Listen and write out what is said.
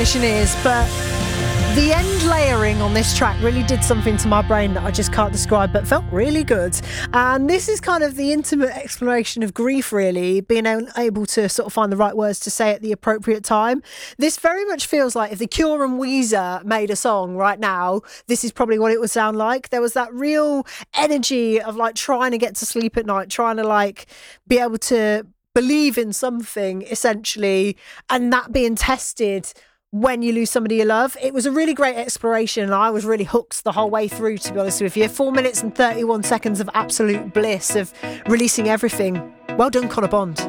Is, but the end layering on this track really did something to my brain that I just can't describe, but felt really good. And this is kind of the intimate exploration of grief, really, being able to sort of find the right words to say at the appropriate time. This very much feels like if The Cure and Weezer made a song right now, this is probably what it would sound like. There was that real energy of like trying to get to sleep at night, trying to like be able to believe in something essentially, and that being tested when you lose somebody you love. It was a really great exploration and I was really hooked the whole way through, to be honest with you. 4 minutes and 31 seconds of absolute bliss of releasing everything. Well done, Connor Bond.